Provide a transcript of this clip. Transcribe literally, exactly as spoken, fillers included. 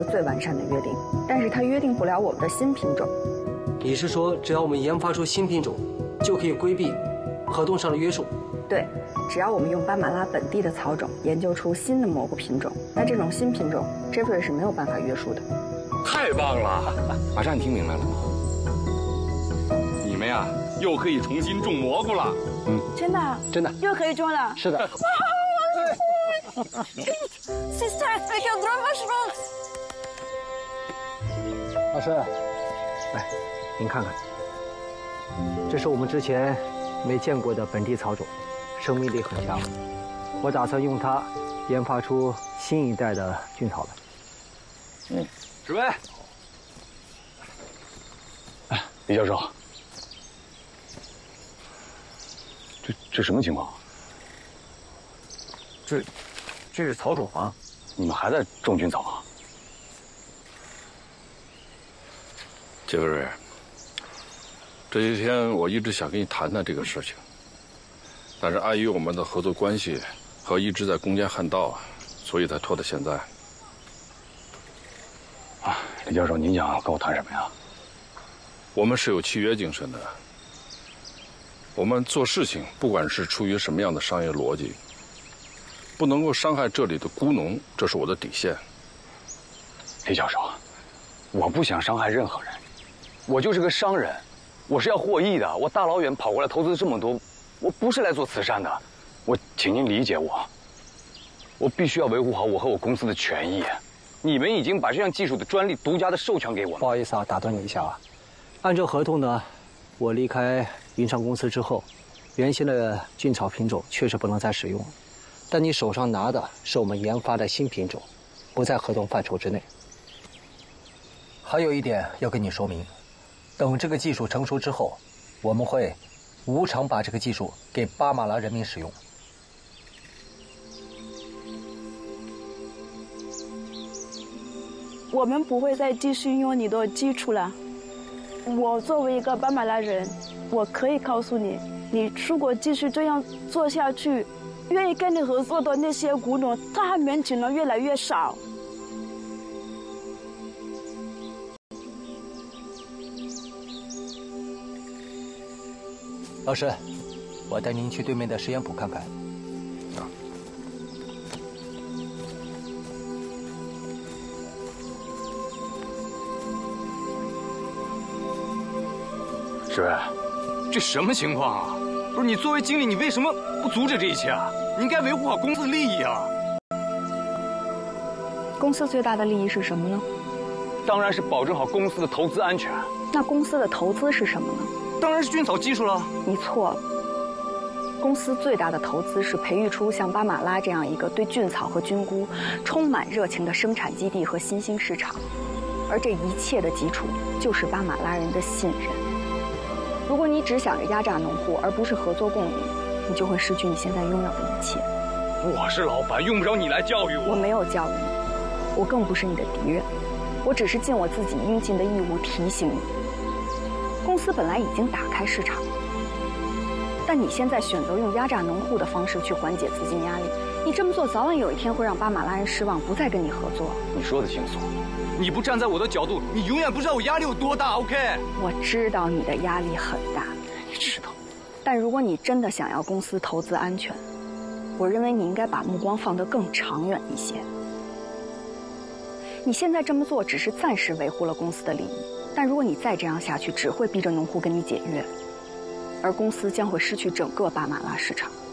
最完善的约定，但是它约定不了我们的新品种。 你是说，只要我们研发出新品种，就可以规避合同上的约束？ 对，只要我们用巴马拉本地的草种研究出新的蘑菇品种，那这种新品种 Jeffrey 是没有办法约束的。 太棒了！马上你听明白了吗？你们呀，又可以重新种蘑菇了。 嗯，真的， 真的， 又可以种了。 是的。 Sister, vi kan dra varsågod. 老师，来，您看看，这是我们之前没见过的本地草种，生命力很强。我打算用它研发出新一代的菌草来。 嗯，史威，哎，李教授，这这什么情况？ 这，这是草种啊！ 你们还在种菌草啊？ 杰克瑞，这些天我一直想跟你谈谈这个事情，但是碍于我们的合作关系和一直在攻坚汉道，所以才拖到现在。 啊，李教授，您想跟我谈什么呀？ 我们是有契约精神的，我们做事情不管是出于什么样的商业逻辑，不能够伤害这里的菇农，这是我的底线。 李教授，我不想伤害任何人，我就是个商人，我是要获益的。我大老远跑过来投资这么多，我不是来做慈善的。我请您理解我，我必须要维护好我和我公司的权益。你们已经把这项技术的专利独家的授权给我们。 不好意思啊，打断你一下啊。按照合同呢，我离开云昌公司之后，原先的菌草品种确实不能再使用了，但你手上拿的是我们研发的新品种，不在合同范畴之内。还有一点要跟你说明，等这个技术成熟之后，我们会无偿把这个技术给巴马拉人民使用。 我们不会再继续用你的技术了。我作为一个巴马拉人，我可以告诉你，你如果继续这样做下去，愿意跟你合作的那些菇农，他们只能越来越少。 老师，我带您去对面的实验铺看看。啊。 史威， 这什么情况啊？不是你作为经理，你为什么不阻止这一切啊？你应该维护好公司的利益啊！ 公司最大的利益是什么呢？ 当然是保证好公司的投资安全。 那公司的投资是什么呢？ 当然是菌草技术了。 你错了，公司最大的投资是培育出像巴马拉这样一个对菌草和菌菇充满热情的生产基地和新兴市场，而这一切的基础就是巴马拉人的信任。如果你只想着压榨农户，而不是合作共赢，你就会失去你现在拥有的一切。 我是老板，用不着你来教育我。 我没有教育你，我更不是你的敌人，我只是尽我自己应尽的义务提醒你。公司本来已经打开市场，但你现在选择用压榨农户的方式去缓解资金压力，你这么做早晚有一天会让巴马拉人失望，不再跟你合作。 你说的轻松， 你不站在我的角度，你永远不知道我压力有多大。OK， 我知道你的压力很大， 你知道。 但如果你真的想要公司投资安全，我认为你应该把目光放得更长远一些。你现在这么做只是暂时维护了公司的利益，但如果你再这样下去，只会逼着农户跟你解约，而公司将会失去整个巴马拉市场。